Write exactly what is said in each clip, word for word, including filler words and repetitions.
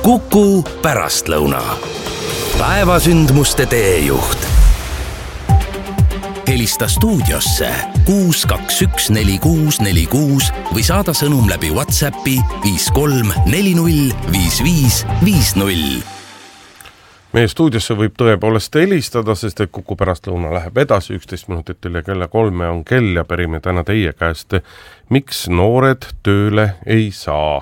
Kuku pärastlõuna. Päevasündmuste teejuht. Helista stuudiosse kuus kaks üks neli kuus neli kuus või saada sõnum läbi WhatsAppi viis kolm neli null viis viis viis null. Meie stuudiosse võib tõepoolest helistada, sest et Kuku pärastlõuna läheb edasi, üksteist minutit üle kella kolme on kell ja pärime täna teie käest, miks noored tööle ei saa.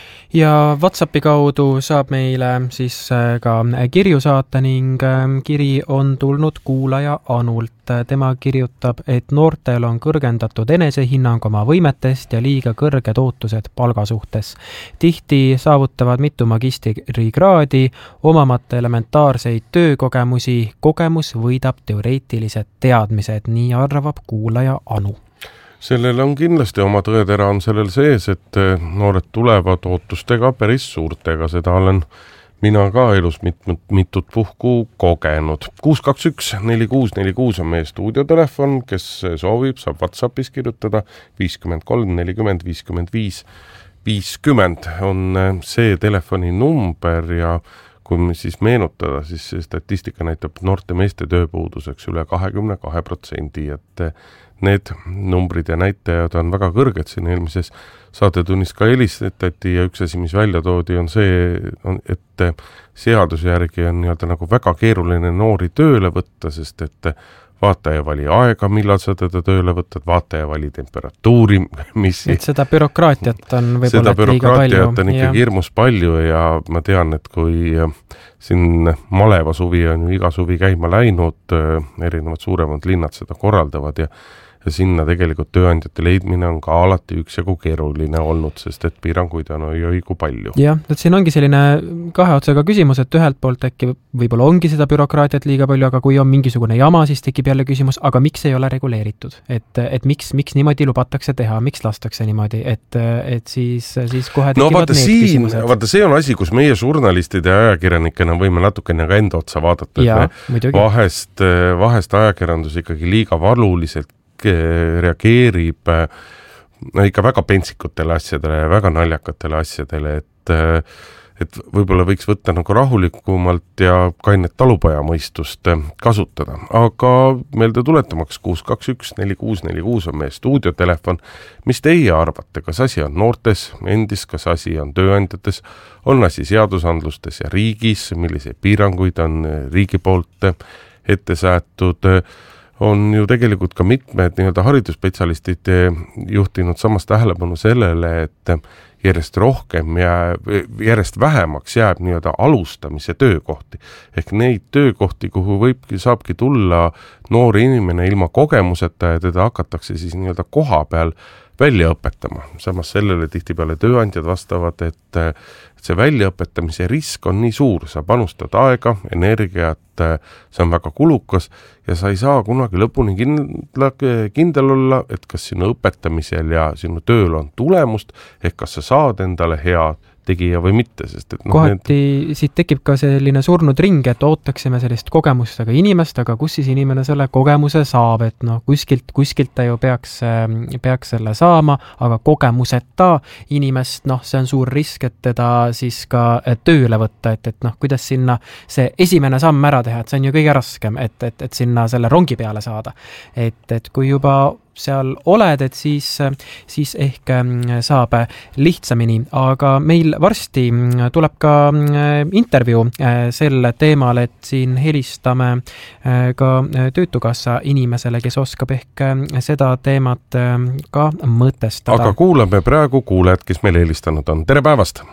Ja WhatsAppi kaudu saab meile siis ka kirju saata ning kiri on tulnud kuulaja Anult. Tema kirjutab, et noortel on kõrgendatud enesehinnang oma võimetest ja liiga kõrged ootused palga suhtes. Tihti saavutavad mitu magistrikraadi, omamata elementaarseid töökogemusi, kogemus võidab teoreetilised teadmised, nii arvab kuulaja Anu. Sellel on kindlasti oma tõetera on sellel sees, et noored tulevad ootustega päris suurtega, seda olen mina ka elus mitut, mitut puhku kogenud. kuus kaks üks neli kuus neli kuus on meie stuudiotelefon, kes soovib, saab WhatsAppis kirjutada viiskümmend kolm nelikümmend viiskümmend viis viiskümmend on see telefoni number ja kui me siis meenutada, siis statistika näitab noorte meeste tööpuuduseks üle kahekümne kahe protsendi, et need numbrid ja näitajad on väga kõrged, siin eelmises saatetunnis ka helistati ja üks asi, mis välja toodi, on see, et seaduse järgi on nii-öelda nagu väga keeruline noori tööle võtta, sest et vaataja vali aega, millal sa teda tööle võtad, vaataja vali temperatuuri, mis... Et seda bürokraatiat on võib-olla seda liiga palju. Seda bürokraatiat on ikkagi hirmus palju ja ma tean, et kui siin Maleva suvi on ju iga suvi käima läinud, erinevad suuremad linnad seda korraldavad ja ja sinna tegelikult tööandjate leidmine on ka alati üksjagu keeruline olnud, sest et piiranguid on õigu palju. Jah, et siin ongi selline kahe otsaga küsimus, et ühelt poolt äkki võib-olla ongi seda bürokraatiat liiga palju, aga kui on mingisugune jama, siis tekib jälle küsimus, aga miks ei ole reguleeritud? Et, et miks, miks niimoodi lubatakse teha, miks lastakse niimoodi, et, et siis, siis kohe tekivad no, vaata, need siin, küsimused. Vaata, see on asi, kus meie žurnalistid ja ajakirjanikena võime natukene ka enda otsa vaadata, ja, et me vahest, vahest ajakirjandus ikkagi liiga valuliselt reageerib no, ikka väga pentsikutele asjadele ja väga naljakatele asjadele, et, et võib-olla võiks võtta nagu rahulikumalt ja kainet talupoja mõistust kasutada. Aga meelde tuletamaks kuus kaks üks neli kuus neli kuus on meie stuudiotelefon. Mis teie arvate, kas asi on noortes endis, kas asi on tööandjates, on asi seadusandlustes ja riigis, milliseid piiranguid on riigi poolt ette säätud, on ju tegelikult ka mitmed nii-öelda haridusspetsialistid juhtinud samas tähelepanu sellele, et järjest rohkem ja järjest vähemaks jääb nii-öelda alustamise töökohti. Ehk neid töökohti, kuhu võibki, saabki tulla noori inimene ilma kogemuseta ja teda hakatakse siis nii-öelda koha peal välja õpetama. Samas sellele tihtipeale tööandjad vastavad, et see väljaõpetamise risk on nii suur, sa panustad aega, energiat, see on väga kulukas ja sa ei saa kunagi lõpuni kindla, kindel olla, et kas sinu õpetamisel ja sinu tööl on tulemust, ehk kas sa saad endale hea tegija või mitte, sest et no, kohati need... siit tekib ka selline surnud ring, et ootaksime sellist kogemustega inimest, aga kus siis inimene selle kogemuse saab, et noh, kuskilt, kuskilt ta ju peaks, peaks selle saama, aga kogemuseta inimest, noh, see on suur risk, et teda siis ka tööle võtta, et, et noh, kuidas sinna see esimene samm ära teha, et see on ju kõige raskem, et, et, et sinna selle rongi peale saada. Et, et kui juba seal oled, et siis, siis ehk saab lihtsamini, aga meil varsti tuleb ka intervjuu sel teemal, et siin helistame ka Töötukassa inimesele, kes oskab ehk seda teemat ka mõtestada. Aga kuulame praegu kuulajad, kes meil helistanud on. Tere päevast!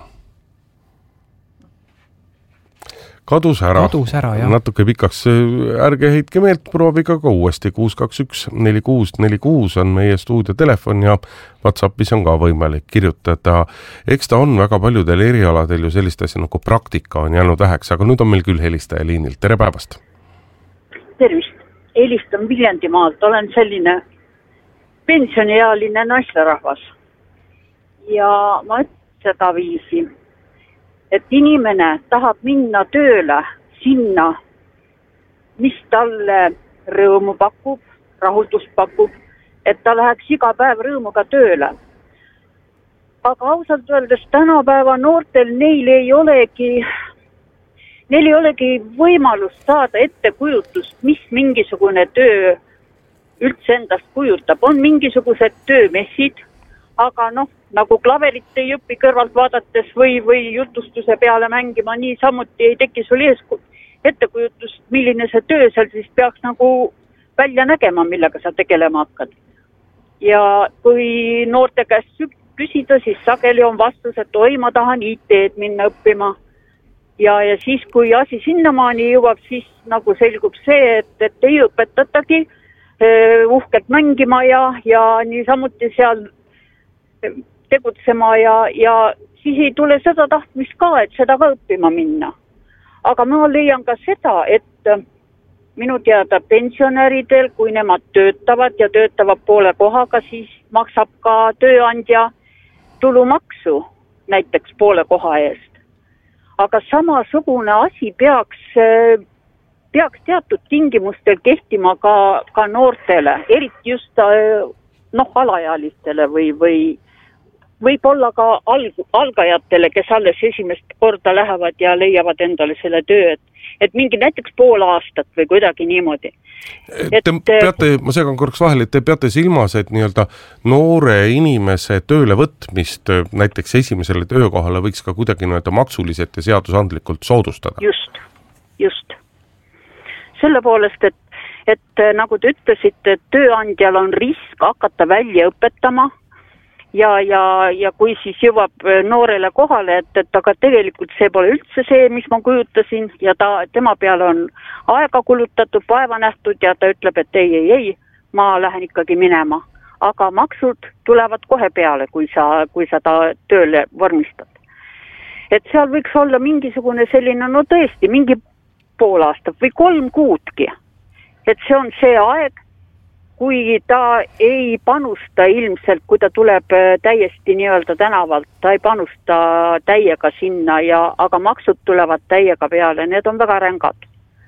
Kadus ära, Kadus ära natuke pikaks, ärge heitke meelt, proovige ka uuesti, kuus kaks üks neli kuus neli kuus on meie stuudiotelefon ja WhatsAppis on ka võimalik kirjutada. Eks ta on väga paljudel erialadel ju sellist asja nagu praktika on jäänud väheks, aga nüüd on meil küll helistaja liinilt. Tere päevast! Tervist! Helistan Viljandimaalt, olen selline pensioniealine naislerahvas ja ma ütlen seda viisi, et inimene tahab minna tööle sinna, mis talle rõõmu pakub, rahuldust pakub, et ta läheks iga päev rõõmuga tööle. aga ausalt öeldes tänapäeva noortel neil ei olegi, neil ei olegi võimalust saada ettekujutust, mis mingisugune töö üldse endast kujutab. On mingisugused töömessid, aga noh, nagu klaverit ei õpi kõrvalt vaadates või, või jutustuse peale mängima, nii samuti ei teki sul ees ettekujutust, milline see töö seal siis peaks nagu välja nägema, millega sa tegelema hakkad. Ja kui noorte käest küsida, siis sageli on vastus, et oi, ma tahan I T-d minna õppima. Ja, ja siis, kui asi sinnamaani jõuab, siis nagu selgub see, et, et ei õpetatagi uhkelt mängima ja, ja niisamuti seal tegutsema ja, ja siis ei tule seda tahtmist ka, et seda ka õppima minna. Aga ma leian ka seda, et minu teada pensionäridel, kui nemad töötavad ja töötavad poole kohaga, siis maksab ka tööandja tulumaksu näiteks poole koha eest. Aga samasugune asi peaks peaks teatud tingimustel kehtima ka, ka noortele, eriti just noh, alaealistele või, või võib-olla ka alg, algajatele, kes alles esimest korda lähevad ja leiavad endale selle töö, et, et mingi näiteks pool aastat või kuidagi niimoodi. Et, te peate, ma segan korraks vahel, et te peate silmas, et nii-öelda noore inimese tööle võtmist näiteks esimesele töökohale võiks ka kuidagi nii-öelda maksuliselt ja seadusandlikult soodustada. Just, just. Selle poolest, et, et nagu te ütlesite, et tööandjal on risk hakata välja õpetama ja, ja, ja kui siis jõuab noorele kohale, et, et aga tegelikult see pole üldse see, mis ma kujutasin ja ta, tema peale on aega kulutatud, vaeva nähtud ja ta ütleb, et ei, ei, ei, ma lähen ikkagi minema. Aga maksud tulevad kohe peale, kui sa, kui sa ta tööle vormistad. Et seal võiks olla mingisugune selline, no tõesti, mingi pool aastat või kolm kuudki. Et see on see aeg, kui ta ei panusta ilmselt, kui ta tuleb täiesti nii-öelda tänavalt, ta ei panusta täiega sinna, ja, aga maksud tulevad täiega peale, need on väga rängad.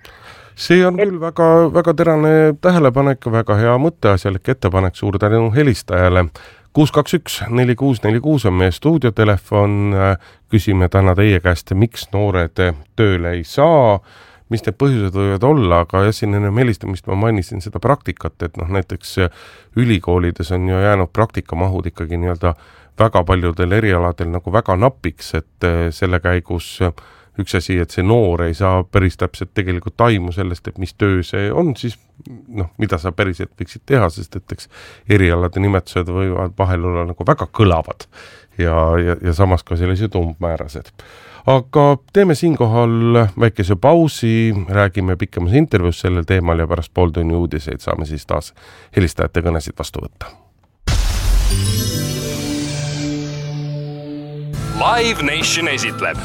See on Et... küll väga, väga terane tähelepanek, väga hea mõtteasjalik ettepanek, suur tänu helistajale. kuus kaks üks neli kuus neli kuus on meie stuudiotelefon, küsime täna teie käest, miks noored tööle ei saa, mis need põhjused võivad olla, aga jah, siin ennem helistamist ma mainisin seda praktikat, et noh, näiteks ülikoolides on ju jäänud praktikamahud ikkagi nii-öelda väga paljudel erialadel nagu väga napiks, et selle käigus üks asi, et see noor ei saa päris täpselt tegelikult aimu sellest, et mis töö see on, siis noh, mida sa päriselt võiksid teha, sest et eks erialade nimetused võivad vahel olla nagu väga kõlavad ja, ja, ja samas ka sellised umbmäärased. Aga teeme siinkohal väikese pausi, räägime pikemas intervjuus sellel teemal ja pärast pool tunni uudiseid saame siis taas helistajate kõnesid vastu võtta. Live Nation esitleb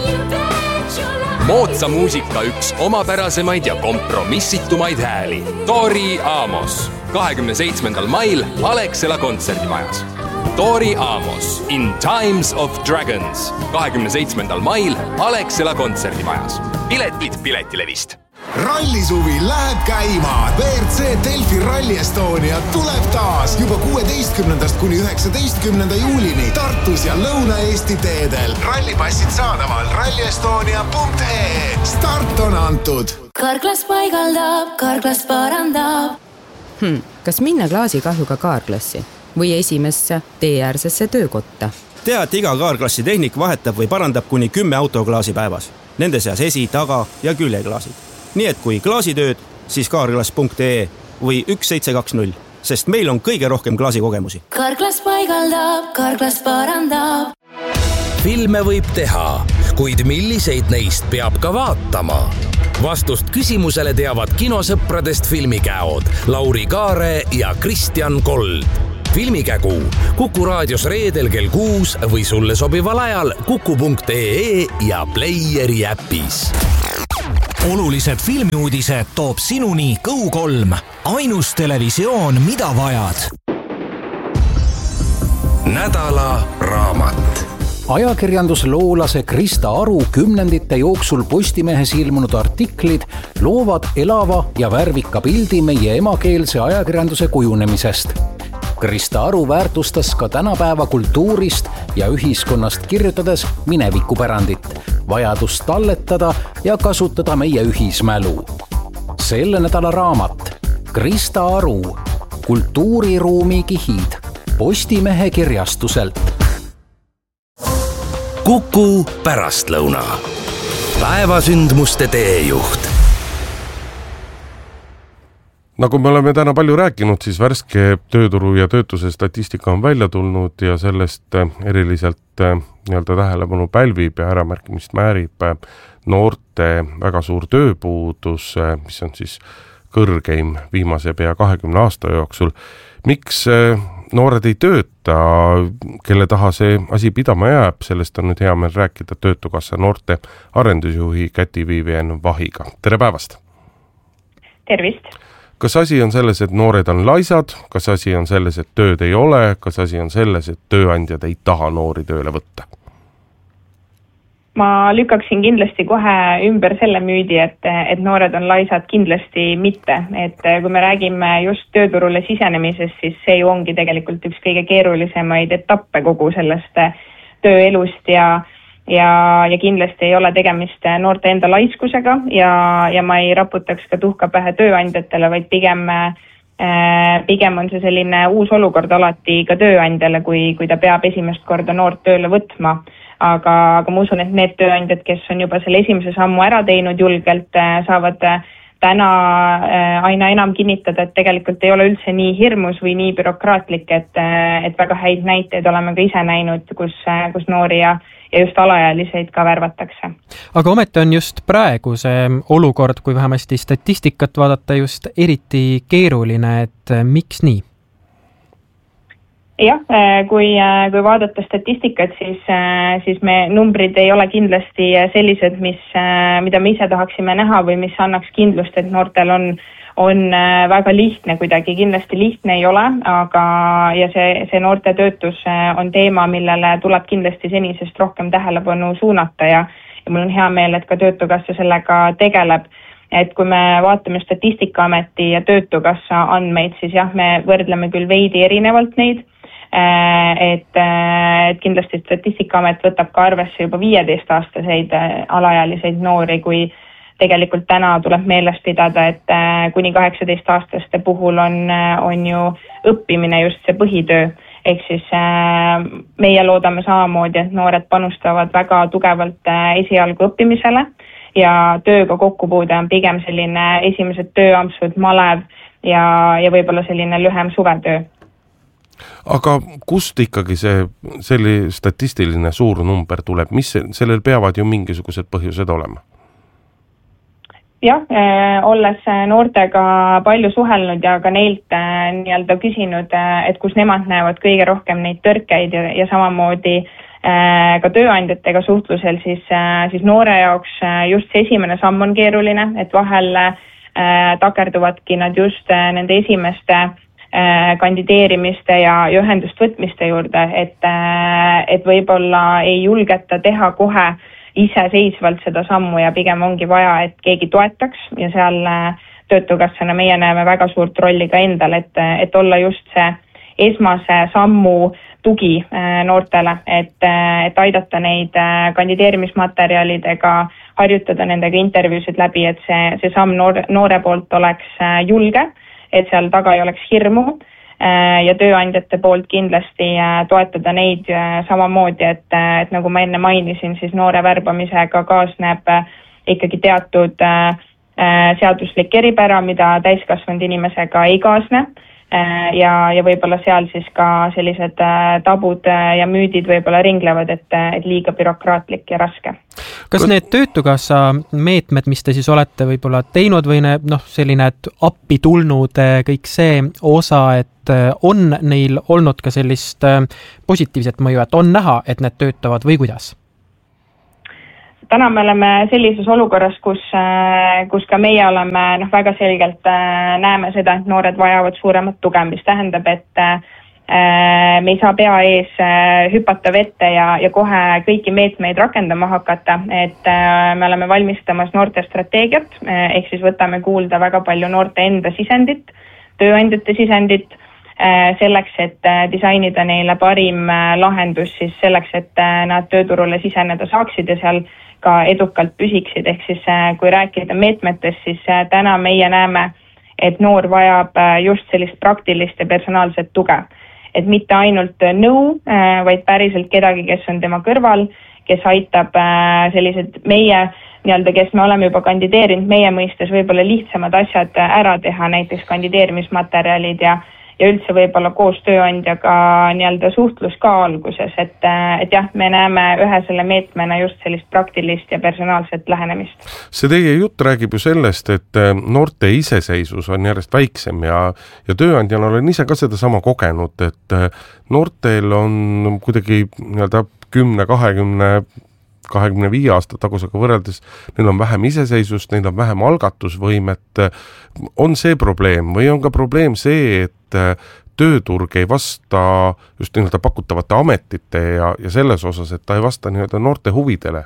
moodsa muusika üks omapärasemaid ja kompromissitumaid hääli. Tori Amos kahekümne seitsmendal mail Alexela kontserdimajas. Tori Amos in Times of Dragons kahekümne seitsmendal mail Alexela kontserdimajas. Piletid Piletilevist. Rallisuvi läheb käima. V R C Delfi Rally Estonia tuleb taas juba kuueteistkümnendast kuni üheksateistkümnenda juulini Tartus ja Lõuna-Eesti teedel. Rallipassid saadaval ralliestonia punkt ee. Start on antud. Karklas paigaldab, Karklas parandab. Hmm, kas minna klaasikahjuga kaarklassi või esimesse teeäärsesse töökotta? Tea, et iga kaarklassi tehnik vahetab või parandab kuni kümme autoklaasi päevas. Nende seas esi, taga ja küljeklaasid. Nii et kui klaasitööd, siis kaarklas punkt ee või üks seitse kaks null, sest meil on kõige rohkem klaasikogemusi. Karklas paigaldab, Karklas parandab. Filme võib teha, kuid milliseid neist peab ka vaatama? Vastust küsimusele teavad kinosõpradest filmikäod Lauri Kaare ja Kristjan Kold. Filmikägu Kuku raadios reedel kell kuus või sulle sobival ajal kuku punkt ee ja Playeri äpis. Olulised filmiuudised toob sinuni Go kolm. Ainus televisioon, mida vajad. Nädala raamat. Ajakirjandusloolase Krista Aru kümnendite jooksul Postimehes ilmunud artiklid loovad elava ja värvika pildi meie emakeelse ajakirjanduse kujunemisest. Krista Aru väärtustas ka tänapäeva kultuurist ja ühiskonnast kirjutades minevikupärandit, vajadust talletada ja kasutada meie ühismälu. Selle nädala raamat Krista Aru, Kultuuriruumi kihid, Postimehe kirjastuselt. Kuku pärastlõuna. Päevasündmuste teejuht. Nagu me oleme täna palju rääkinud, siis värske tööturu ja töötuse statistika on välja tulnud ja sellest eriliselt nii-öelda tähelepanu pälvib ja äramärkimist määrib noorte väga suur tööpuudus, mis on siis kõrgeim viimase pea kahekümne aasta jooksul. Miks noored ei tööta, kelle taha see asi pidama jääb, sellest on nüüd hea meel rääkida Töötukassa noorte arendusjuhi Käti Viivien Vahiga. Tere päevast! Tervist! Kas asi on selles, et noored on laisad, kas asi on selles, et tööd ei ole, kas asi on selles, et tööandjad ei taha noori tööle võtta? Ma lükkaksin kindlasti kohe ümber selle müüdi, et, et noored on laisad, kindlasti mitte. Et kui me räägime just tööturule sisenemisest, siis see ju ongi tegelikult üks kõige keerulisemaid etappe kogu sellest tööelust ja Ja, ja kindlasti ei ole tegemist noorte enda laiskusega ja, ja ma ei raputaks ka tuhka pähe tööandjatele, vaid pigem, äh, pigem on see selline uus olukord alati ka tööandjale, kui, kui ta peab esimest korda noort tööle võtma. Aga, aga ma usun, et need tööandjad, kes on juba selle esimese sammu ära teinud julgelt, saavad täna äh, aina enam kinnitada, et tegelikult ei ole üldse nii hirmus või nii bürokraatlik, et, et väga häid näiteid oleme ka ise näinud, kus, kus noori ja ja just alaealiseid ka värvatakse. Aga ometi on just praegu see olukord, kui vähemasti statistikat vaadata, just eriti keeruline, et miks nii? Jah, kui, kui vaadata statistikat, siis, siis me numbrid ei ole kindlasti sellised, mis, mida me ise tahaksime näha või mis annaks kindlust, et noortel on on väga lihtne, kuidagi kindlasti lihtne ei ole, aga ja see, see noorte töötus on teema, millele tuleb kindlasti senisest rohkem tähelepanu suunata ja, ja mul on hea meel, et ka Töötukassa sellega tegeleb. Et kui me vaatame Statistikaameti ja Töötukassa andmeid, siis jah, me võrdleme küll veidi erinevalt neid, et, et kindlasti Statistikaamet võtab ka arvesse juba viieteist-aastaseid alaealiseid noori, kui tegelikult täna tuleb meeles pidada, et kuni kaheksateist-aastaste puhul on, on ju õppimine just see põhitöö. Ehk siis meie loodame samamoodi, et noored panustavad väga tugevalt esialgu õppimisele ja tööga kokkupuude on pigem selline esimesed tööampsud, malev ja, ja võib-olla selline lühem suvetöö. Aga kust ikkagi see selline statistiline suur number tuleb? Mis sellel peavad ju mingisugused põhjused olema? Jah, äh, olles noortega palju suhelnud ja ka neilt äh, nii-öelda küsinud, äh, et kus nemad näevad kõige rohkem neid tõrkeid ja, ja samamoodi äh, ka tööandjatega suhtlusel, siis, äh, siis noore jaoks äh, just see esimene samm on keeruline, et vahel äh, takerduvadki nad just äh, nende esimeste äh, kandideerimiste ja ühendust võtmiste juurde, et, äh, et võib-olla ei julgeta teha kohe iseseisvalt seda sammu ja pigem ongi vaja, et keegi toetaks ja seal Töötukassana meie näeme väga suurt rolli ka endal, et, et olla just see esmase sammu tugi noortele, et, et aidata neid kandideerimismaterjalidega, harjutada nendega intervjuusid läbi, et see, see samm noore, noore poolt oleks julge, et seal taga ei oleks hirmu ja tööandjate poolt kindlasti toetada neid samamoodi, et, et nagu ma enne mainisin, siis noore värbamisega kaasneb ikkagi teatud seaduslik eripära, mida täiskasvanud inimesega ei kaasne ja, ja võib-olla seal siis ka sellised tabud ja müüdid võib-olla ringlevad, et, et liiga bürokraatlik ja raske. Kas need Töötukassa meetmed, mis te siis olete võib-olla teinud või ne, noh, selline appi tulnud kõik see osa, et on neil olnud ka sellist positiivset mõju, et on näha, et need töötavad või kuidas? Täna me oleme sellises olukorras, kus, kus ka meie oleme noh, väga selgelt näeme seda, et noored vajavad suuremat tuge, mis tähendab, et me ei saa pea ees hüpata vette ja, ja kohe kõiki meetmeid rakendama hakata, et me oleme valmistamas noorte strateegiat, ehk siis võtame kuulda väga palju noorte enda sisendit, tööandjate sisendit, selleks, et disainida neile parim lahendus siis selleks, et nad tööturule siseneda saaksid ja seal ka edukalt püsiksid. Ehk siis kui rääkida meetmetest, siis täna meie näeme, et noor vajab just sellist praktilist ja personaalset tuge. Et mitte ainult nõu, vaid päriselt kedagi, kes on tema kõrval, kes aitab sellised meie, nii-öelda, kes me oleme juba kandideerinud meie mõistes võib-olla lihtsamad asjad ära teha, näiteks kandideerimismaterjalid ja, ja üldse võib-olla koos tööandjaga nii-öelda suhtlus ka alguses, et, et jah, me näeme ühe selle meetmena just sellist praktilist ja personaalset lähenemist. See teie jutt räägib ju sellest, et noorte iseseisus on järjest väiksem ja, ja tööandjana olen ise ka seda sama kogenud, et noortel on kuidagi nii-öelda kümne, kahekümne, kahekümne viie aasta tagusega võrreldes, neil on vähem iseseisvust, neil on vähem algatusvõimet. On see probleem või on ka probleem see, et tööturg ei vasta just nii-öelda pakutavate ametite ja, ja selles osas, et ta ei vasta nii-öelda noorte huvidele?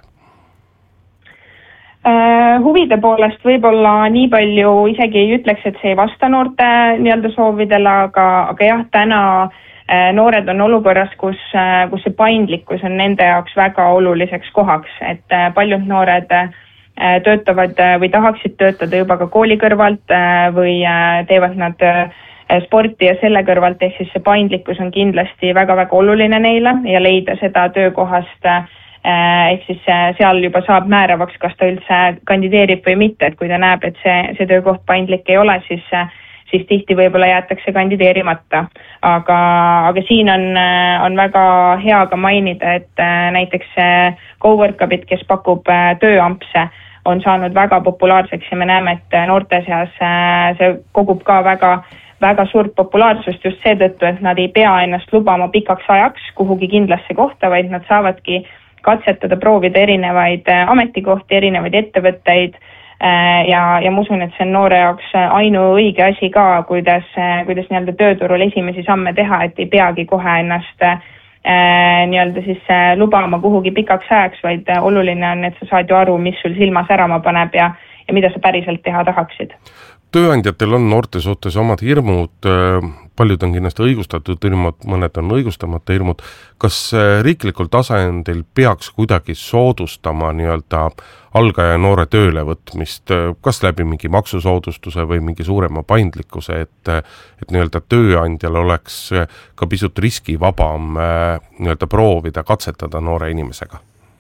Uh, huvide poolest võib-olla nii palju isegi ei ütleks, et see ei vasta noorte nii-öelda soovidele, aga, aga jah, täna noored on olukorras, kus, kus see paindlikkus on nende jaoks väga oluliseks kohaks, et paljud noored töötavad või tahaksid töötada juba ka kooli kõrvalt või teevad nad sporti ja selle kõrvalt, ehk siis see paindlikkus on kindlasti väga-väga oluline neile ja leida seda töökohast, ehk siis seal juba saab määravaks, kas ta üldse kandideerib või mitte, et kui ta näeb, et see, see töökoht paindlik ei ole, siis siis tihti võib-olla jäetakse kandideerimata. Aga, aga siin on, on väga hea ka mainida, et näiteks Coworkabit, kes pakub tööampse, on saanud väga populaarseks ja me näeme, et noorte seas see kogub ka väga, väga suurt populaarsust just seetõttu, et nad ei pea ennast lubama pikaks ajaks kuhugi kindlasse kohta, vaid nad saavadki katsetada, proovida erinevaid ametikohti, erinevaid ettevõtteid, ja, ja ma usun, et see on noore jaoks ainu õige asi ka, kuidas, kuidas nii-öelda tööturul esimesi samme teha, et ei peagi kohe ennast äh, nii-öelda siis äh, lubama kuhugi pikaks ajaks, vaid oluline on, et sa saad ju aru, mis sul silma särama paneb ja, ja mida sa päriselt teha tahaksid. Tööandjatel on noorte suhtes omad hirmud, paljud on kindlasti õigustatud hirmud, mõned on õigustamata hirmud. Kas riiklikul tasandil peaks kuidagi soodustama nii-öelda algaja noore tööle võtmist, kas läbi mingi maksusoodustuse või mingi suurema paindlikkuse, et, et nii-öelda tööandjal oleks ka pisut riskivabam nii-öelda proovida, katsetada noore inimesega?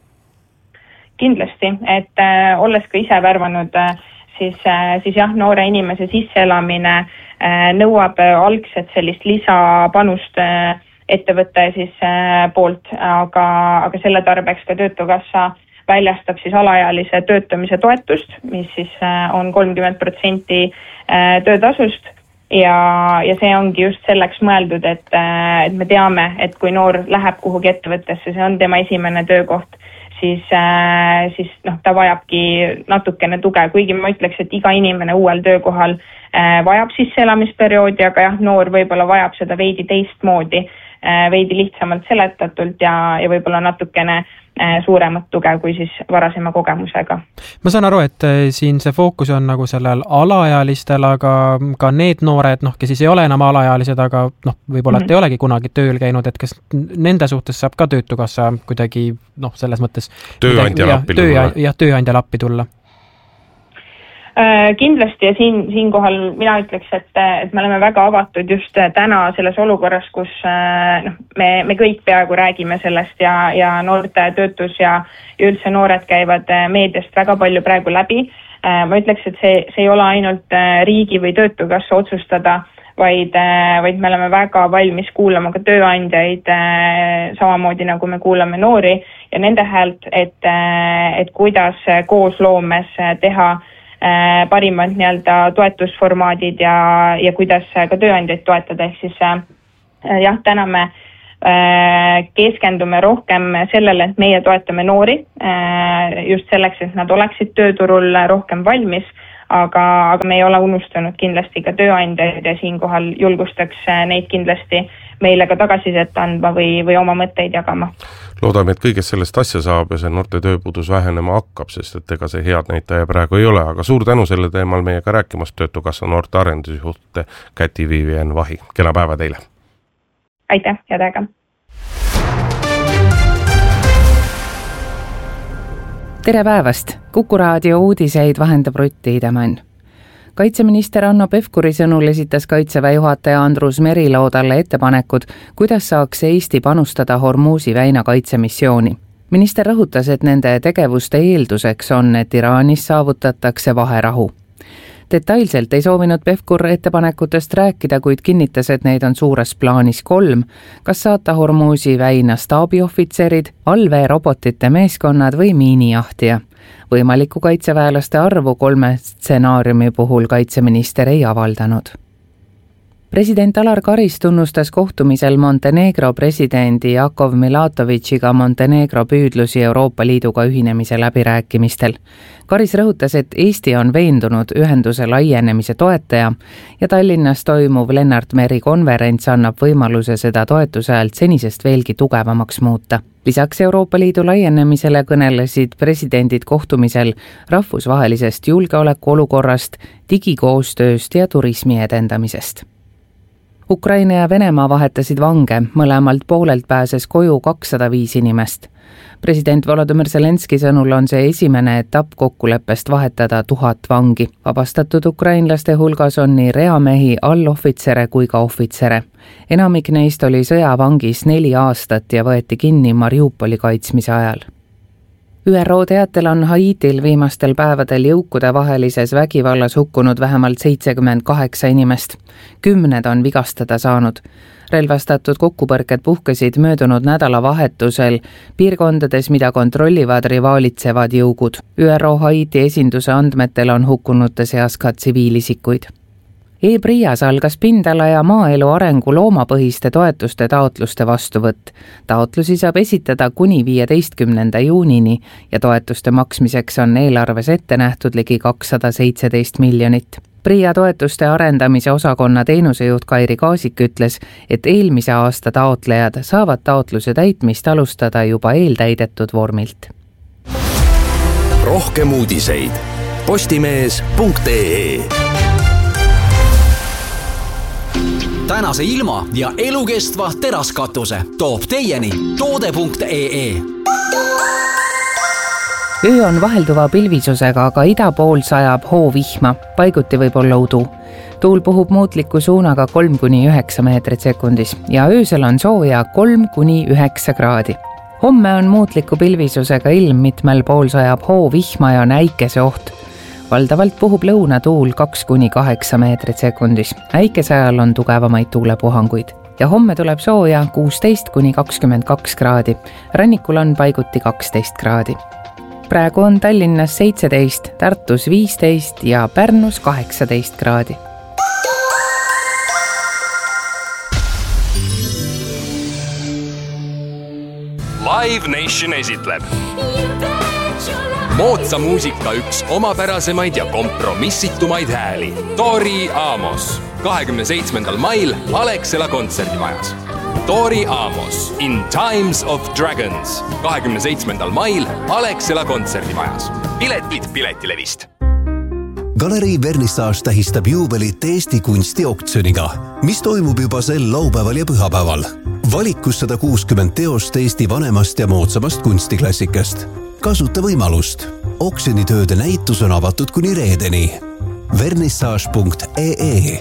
Kindlasti, et äh, olles ka ise värvanud äh, Siis, siis jah, noore inimese sisseelamine nõuab algselt sellist lisapanust ettevõtte siis poolt, aga, aga selle tarbeks ka Töötukassa väljastab siis alaealise töötamise toetust, mis siis on kolmkümmend protsenti töötasust ja, ja see ongi just selleks mõeldud, et, et me teame, et kui noor läheb kuhugi ettevõttesse, see on tema esimene töökoht, siis, äh, siis noh, ta vajabki natukene tuge, kuigi ma ütleks, et iga inimene uuel töökohal äh, vajab sisseelamisperioodi, aga jah, noor võib-olla vajab seda veidi teistmoodi, äh, veidi lihtsamalt seletatult ja, ja võib-olla natukene äh, suuremat tuge kui siis varasema kogemusega. Ma saan aru, et siin see fookus on nagu sellel alaealistel, aga ka need noored, noh, kes siis ei ole enam alaealised, aga noh, võib-olla mm-hmm. et ei olegi kunagi tööl käinud, et kas nende suhtes saab ka Töötukassa kuidagi, noh, selles mõttes tööandjal appi töö, tulla. Jah, tööandjal appi tulla. Kindlasti ja siin, siinkohal mina ütleks, et, et me oleme väga avatud just täna selles olukorras, kus noh, me, me kõik peaaegu räägime sellest ja, ja noorte töötus ja, ja üldse noored käivad meediast väga palju praegu läbi. Ma ütleks, et see, see ei ole ainult riigi või Töötukassa otsustada, vaid, vaid me oleme väga valmis kuulama ka tööandjaid, samamoodi nagu me kuulame noori ja nende häält, et, et kuidas koosloomes teha parimad nii-öelda toetusformaadid ja, ja kuidas ka tööandjaid toetada, ehk siis jah, täna me keskendume rohkem sellele, et meie toetame noori just selleks, et nad oleksid tööturul rohkem valmis, aga, aga me ei ole unustanud kindlasti ka tööandjaid ja siinkohal julgustaks neid kindlasti meile ka tagasisidet andma või, või oma mõtteid jagama. Loodame, et kõigest sellest asja saab ja see noorte tööpuudus vähenema hakkab, sest et ega see head näitaja praegu ei ole, aga suur tänu selle teemal meiega rääkimast Töötukassa noorte arendusjuht Käti Viivien Vahi. Kena päeva teile! Aitäh, head aega! Tere päevast! Kuku raadio uudiseid vahendab Rutt Tiidemann. Kaitseminister Hanno Pevkuri sõnul esitas Kaitseväe juhataja Andrus Merilo talle ettepanekud, kuidas saaks Eesti panustada Hormuzi väina kaitsemissiooni. Minister rõhutas, et nende tegevuste eelduseks on, et Iraanis saavutatakse vaherahu. Detailselt ei soovinud Pevkur ettepanekutest rääkida, kuid kinnitas, et neid on suures plaanis kolm, kas saata Hormuzi väina staabiohvitserid, allveerobotite meeskonnad või miinijahtija. Võimaliku kaitseväelaste arvu kolme stsenaariumi puhul kaitseminister ei avaldanud. President Alar Karis tunnustas kohtumisel Montenegro presidendi Jakov Milatovitšiga Montenegro püüdlusi Euroopa Liiduga ühinemise läbirääkimistel. Karis rõhutas, et Eesti on veendunud ühenduse laienemise toetaja ja Tallinnas toimuv Lennart Meri konverents annab võimaluse seda toetuse häält senisest veelgi tugevamaks muuta. Lisaks Euroopa Liidu laienemisele kõnelesid presidendid kohtumisel rahvusvahelisest julgeolekuolukorrast, digikoostööst ja turismi edendamisest. Ukraina ja Venemaa vahetasid vange, mõlemalt poolelt pääses koju kakssada viis inimest. President Volodymyr Zelenski sõnul on see esimene etapp kokkuleppest vahetada tuhat vangi. Vabastatud ukrainlaste hulgas on nii reamehi, allohvitsere kui ka ohvitsere. Enamik neist oli sõjavangis neli aastat ja võeti kinni Mariupoli kaitsmise ajal. Ü R O teatel on Haitil viimastel päevadel jõukude vahelises vägivallas hukkunud vähemalt seitsekümmend kaheksa inimest. Kümned on vigastada saanud. Relvastatud kokkupõrked puhkesid möödunud nädalavahetusel piirkondades, mida kontrollivad rivaalitsevad jõugud. Ü R O Haiti esinduse andmetel on hukkunute seas ka tsiviilisikuid. E-Prias algas pindala ja maaelu arengu loomapõhiste toetuste taotluste vastuvõtt. Taotlusi saab esitada kuni viieteistkümnenda juunini ja toetuste maksmiseks on eelarves ette nähtud ligi kakssada seitseteist miljonit. Pria toetuste arendamise osakonna teenusejuht Kairi Kaasik ütles, et eelmise aasta taotlejad saavad taotluse täitmist alustada juba eeltäidetud vormilt. Rohkem uudiseid postimees punkt ee. Tänase ilma ja elukestva teraskatuse toob teieni toode punkt ee. Öö on vahelduva pilvisusega, aga ida pool sajab hoovihma, paiguti võib olla udu. Tuul puhub muutliku suunaga kolm kuni üheksa meetrit sekundis ja öösel on sooja kolm kuni üheksa kraadi. Homme on muutliku pilvisusega ilm, mitmel pool sajab hoovihma ja on äikese oht. Valdavalt puhub lõunatuul kaks kuni kaheksa meetrit sekundis. Äikese ajal on tugevamaid tuulepuhanguid. Ja homme tuleb sooja kuusteist kuni kakskümmend kaks kraadi. Rannikul on paiguti kaksteist kraadi. Praegu on Tallinnas seitseteist, Tartus viisteist ja Pärnus kaheksateist kraadi. Live Nation esitleb moodsa muusika üks omapärasemaid ja kompromissitumaid hääli. Tori Amos. kahekümne seitsmendal mail Alexela kontserdimajas. Tori Amos in Times of Dragons. kahekümne seitsmendal mail Alexela kontserdimajas. Piletid Piletilevist. Galerii Vernissage tähistab juubelit Eesti kunstioktsiooniga, mis toimub juba sel laupäeval ja pühapäeval. Valikus sada kuuskümmend teost Eesti vanemast ja moodsamast kunstiklassikast. Kasuta võimalust. Oksjonitööde näitus on avatud kuni reedeni. vernissage punkt ee.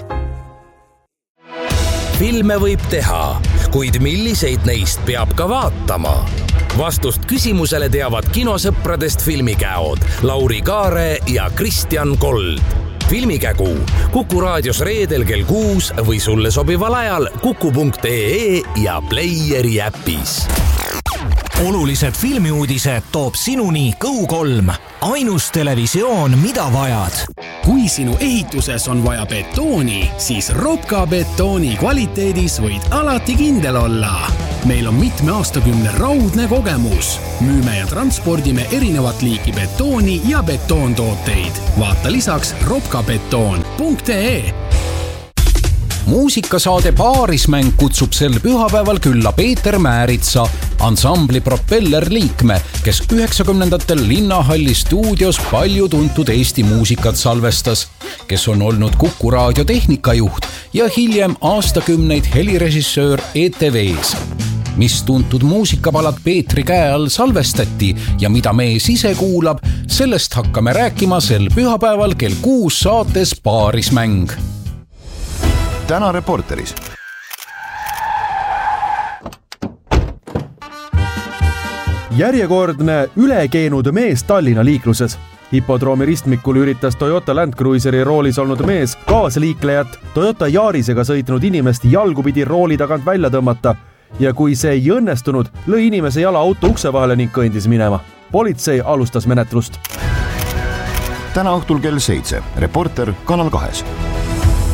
Filme võib teha, kuid milliseid neist peab ka vaatama? Vastust küsimusele teavad kinosõpradest filmikäod Lauri Kaare ja Kristjan Kold. Filmikägu Kuku raadios reedel kell kuus või sulle sobival ajal kuku punkt ee ja Playeri äpis. olulised filmiuudised toob sinuni Go kolm. Ainus televisioon, mida vajad. Kui sinu ehituses on vaja betooni, siis Ropka betooni kvaliteedis võid alati kindel olla. Meil on mitme aastakümne raudne kogemus. Müüme ja transpordime erinevat liiki betooni ja betoontooteid. Vaata lisaks ropkabetoon punkt ee. Muusikasaade Paarismäng kutsub sel pühapäeval külla Peeter Määritsa, ansambli Propeller liikme, kes üheksakümnendatel Linnahalli stuudios palju tuntud Eesti muusikat salvestas, kes on olnud Kuku raadio tehnikajuht ja hiljem aastakümneid helirežissöör E T V-s. Mis tuntud muusikapalad Peetri käe all salvestati ja mida mees ise kuulab, sellest hakkame rääkima sel pühapäeval kell kuus saates Paarismäng. Täna Reporteris. Järjekordne ülekeenud mees Tallinna liikluses. Hipodroomi ristmikul üritas Toyota Land Cruiseri roolis olnud mees kaasliiklejat Toyota Yarisega sõitnud inimest jalgupidi rooli tagant välja tõmmata ja kui see ei õnnestunud, lõi inimese jala auto ukse vahele ning kõndis minema. Politsei alustas menetlust. Täna õhtul kell seitse. Reporter Kanal kahes.